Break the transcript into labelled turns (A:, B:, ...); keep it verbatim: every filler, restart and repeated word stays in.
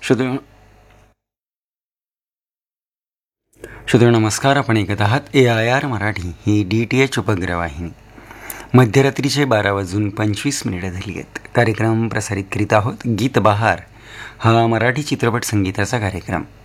A: श्रोते श्रोते नमस्कार. आपण ऐकत आहात ए I R Marathi he D T H उपग्रहवाहिनी. मध्यरात्रीचे बारा वाजून पंचवीस मिनिटं झाली आहेत. कार्यक्रम प्रसारित करीत आहोत गीत बहार, हा मराठी चित्रपट संगीताचा कार्यक्रम.